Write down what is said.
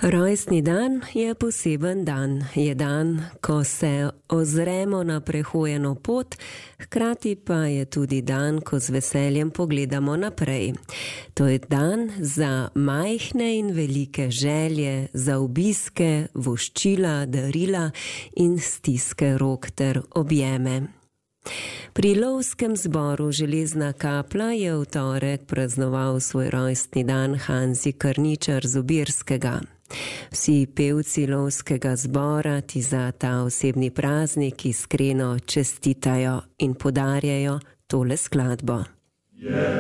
Rojstni dan je poseben dan. Je dan, ko se ozremo na prehojeno pot, hkrati pa je tudi dan, ko z veseljem pogledamo naprej. To je dan za majhne in velike želje, za obiske, voščila, darila in stiske rok ter objeme. Pri lovskem zboru Železna Kapla je v torek praznoval svoj rojstni dan Hanzi Karničar z Obirskega. Vsi pevci lovskega zbora ti za ta osebni praznik iskreno čestitajo in podarjajo tole skladbo.